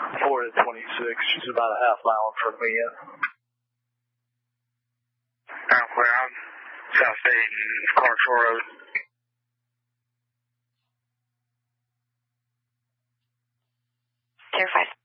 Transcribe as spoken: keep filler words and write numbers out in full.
Florida twenty-six. She's about a half mile in front of me yet. I'm clear. I'm South State and Clarksville Road. Zero five.